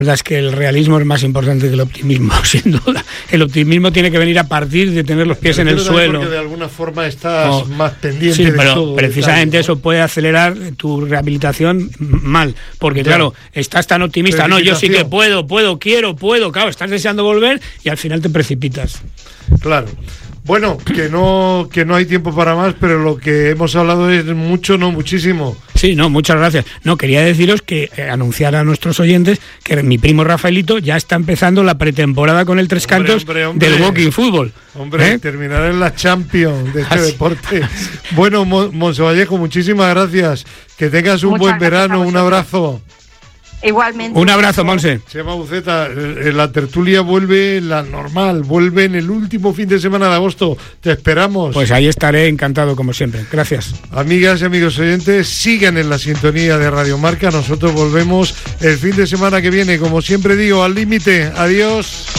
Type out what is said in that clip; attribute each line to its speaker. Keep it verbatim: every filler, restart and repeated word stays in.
Speaker 1: La verdad es que el realismo es más importante que el optimismo, sin duda. El optimismo tiene que venir a partir de tener los pies en el suelo.
Speaker 2: Porque de alguna forma estás oh, más pendiente
Speaker 1: sí,
Speaker 2: de
Speaker 1: pero
Speaker 2: todo.
Speaker 1: Precisamente eso puede acelerar tu rehabilitación mal. Porque ya. Claro, estás tan optimista. No, yo sí que puedo, puedo, quiero, puedo. Claro, estás deseando volver y al final te precipitas.
Speaker 2: Claro. Bueno, que no que no hay tiempo para más, pero lo que hemos hablado es mucho, no muchísimo.
Speaker 1: Sí, no, muchas gracias. No, quería deciros que eh, anunciar a nuestros oyentes que mi primo Rafaelito ya está empezando la pretemporada con el Tres hombre, Cantos hombre, hombre, del Walking Fútbol.
Speaker 2: Hombre, ¿eh? Terminar en la Champions de este Así. deporte. Bueno, Monse Vallejo, muchísimas gracias. Que tengas un muchas buen verano, un abrazo.
Speaker 3: Igualmente.
Speaker 1: Un abrazo, Monse.
Speaker 2: Chema Buceta, la tertulia vuelve la normal, vuelve en el último fin de semana de agosto. Te esperamos.
Speaker 1: Pues ahí estaré encantado como siempre. Gracias.
Speaker 2: Amigas y amigos oyentes, sigan en la sintonía de Radio Marca. Nosotros volvemos el fin de semana que viene, como siempre digo, al límite. Adiós.